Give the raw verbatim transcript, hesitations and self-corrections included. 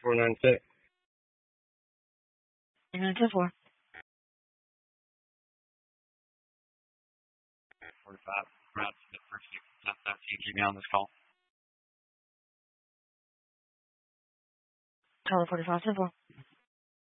four nine six. nine two four. forty-five. Route to the first six. That's that. You keep me on this call. Tower forty-five two four.